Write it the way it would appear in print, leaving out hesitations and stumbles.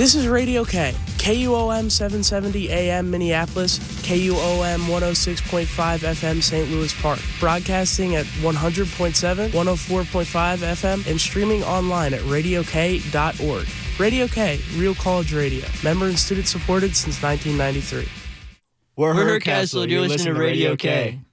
This is Radio K, KUOM 770 AM Minneapolis, KUOM 106.5 FM St. Louis Park, broadcasting at 100.7, 104.5 FM, and streaming online at radiok.org. Radio K, Real College Radio, member and student supported since 1993. We're Hercastle, you're listening to Radio K.